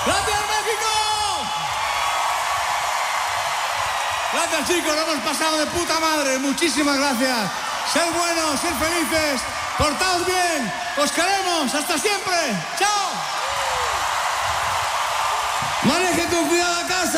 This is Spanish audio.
¡Gracias, México! Gracias, chicos, lo hemos pasado de puta madre. Muchísimas gracias. Ser buenos, ser felices, portaos bien. Os queremos. Hasta siempre. ¡Chao! Maneje con cuidado a casa.